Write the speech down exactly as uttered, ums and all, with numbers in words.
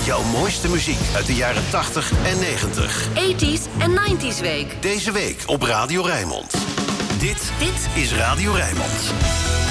Jouw mooiste muziek uit de jaren tachtig en negentig. tachtiger en negentiger week. Deze week op Radio Rijnmond. Dit, Dit is Radio Rijnmond.